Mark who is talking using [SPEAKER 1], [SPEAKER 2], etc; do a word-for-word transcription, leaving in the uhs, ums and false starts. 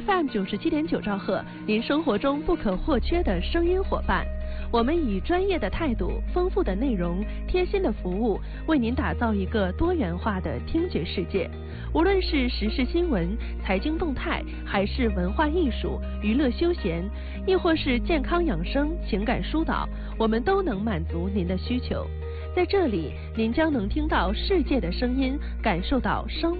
[SPEAKER 1] F M 九十七点九兆赫，您生活中不可或缺的声音伙伴。我们以专业的态度、丰富的内容、贴心的服务，为您打造一个多元化的听觉世界。无论是时事新闻、财经动态，还是文化艺术、娱乐休闲，亦或是健康养生、情感疏导，我们都能满足您的需求。在这里，您将能听到世界的声音，感受到生